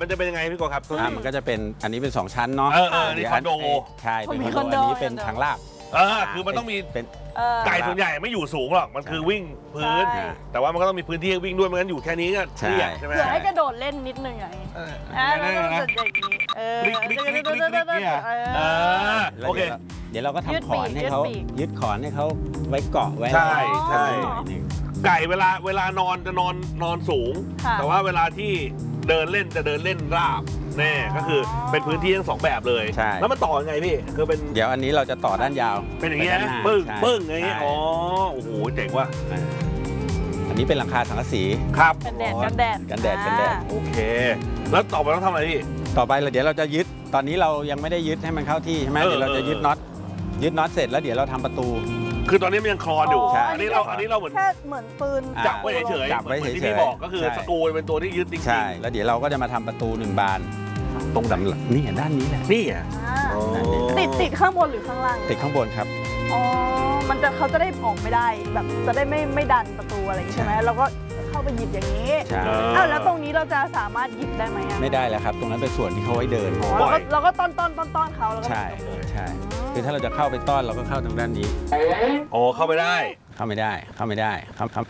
มันจะเป็นยังไงพี่โกครับมันก็จะเป็นอันนี้เป็น2ชั้นเนาะนี่คอนโดใช่เป็นคอนโดอันนี้เป็นทางลาดคือมันต้องมีเป็นไก่ส่วนใหญ่ไม่อยู่สูงหรอกมันคือวิ่งพื้นแต่ว่ามันก็ต้องมีพื้นที่ให้วิ่งด้วยไม่งั้นอยู่แค่นี้ก็เที่ยใช่ไหมเผื่อให้กระโดดเล่นนิดนึงอย่างนี้แล้วก็จะอย่างนี้โอเคเดี๋ยวเราก็ทำขอนให้เขายึดขอนให้เขาไว้เกาะไว้ใช่ไก่เวลานอนจะนอนสูงแต่ว่าเวลาที่เดินเล่นจะเดินเล่นราบแน่ก็คือเป็นพื้นที่ทั้ง2แบบเลยแล้วมันต่อยังไงพี่คือเป็นเดี๋ยวอันนี้เราจะต่อด้านยาวเป็นอย่างเงี้ยปึ้งอย่างเงี้ยโอ้โหเจ๋งว่ะอันนี้เป็นหลังคาสังกะสีครับกันแดดโอเคแล้วต่อไปต้องทำอะไรพี่ต่อไปเดี๋ยวเราจะยึดตอนนี้เรายังไม่ได้ยึดให้มันเข้าที่ใช่ไหมเดี๋ยวเราจะยึดน็อตเสร็จแล้วเดี๋ยวเราทำประตูคือตอนนี้มันยังคลอนอยู่อันนี้เราเหมือนแค่เหมือนปืนจับไว้เฉยๆที่พี่บอกก็คือสกรูเป็นตัวที่ยึดจริงๆใช่แล้วเดี๋ยวเราก็จะมาทำประตู1 บานตรงด้านนี่ด้านนี้แหละนี่อ่ะติดข้างบนหรือข้างล่างติดข้างบนครับเขาจะได้ออกไม่ได้แบบจะได้ไม่ดันประตูอะไรใช่ไหมเราก็เข้าไปหยิบอย่างนี้แล้วตรงนี้เราจะสามารถหยิบได้ไหมไม่ได้แล้วครับตรงนั้นเป็นส่วนที่เขาไว้เดินเราก็ต้อนเขาใช่คือถ้าเราจะเข้าไปต้อนเราก็เข้าทางด้านนี้เข้าไม่ได้เข้าไม่ได้เข้าไม่ได้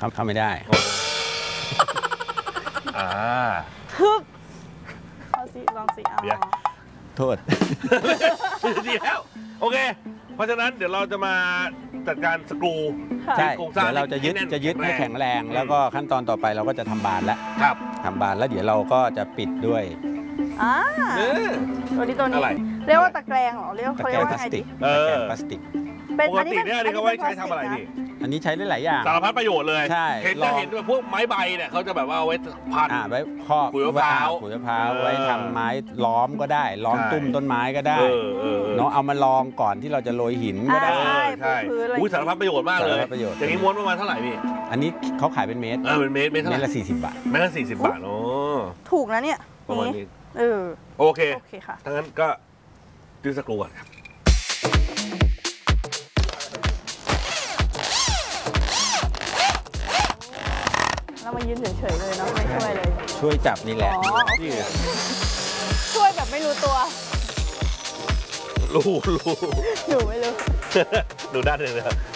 ทึบเอาสิลองสิโทษดีแล้วโอเคเพราะฉะนั้นเดี๋ยวเราจะมาจัดการสกรูใช่เดี๋ยวเราจะยึดให้แข็งแรงแล้วก็ขั้นตอนต่อไปเราก็จะทำบานแล้วทำบานแล้วเดี๋ยวเราก็จะปิดด้วยตัวนี้เรียกว่าตะแกรงเหรอเรียกว่าไงดิพลาสติกปกติเนี่ยเขาไว้ใช้ทำอะไรพี่อันนี้ใช้ได้หลายอย่างสารพัดประโยชน์เลยใช่เห็นแบบพวกไม้ใบเนี่ยเขาจะแบบว่าเอาไว้พันไว้ครอบขุยมะพร้าวไว้ทำไม้ล้อมก็ได้ล้อมตุ้มต้นไม้ก็ได้เนาะเอามาลองก่อนที่เราจะโรยหินก็ได้ใช่สารพัดประโยชน์มากเลยอย่างนี้ม้วนประมาณเท่าไหร่พี่อันนี้เขาขายเป็นเมตรเป็นเมตรเท่าไหร่ละ40 บาทเมตรละ40 บาทถูกนะเนี่ยประมาณนี้โอเคค่ะถ้างั้นก็ดื้อสกรูก่อนครับเรามายืนเฉยๆเลยเนาะไม่ช่วยเลยช่วยจับนี่แหละช่วยแบบไม่รู้ตัวรู้หนูไม่รู้ดูด้านหนึ่งเลย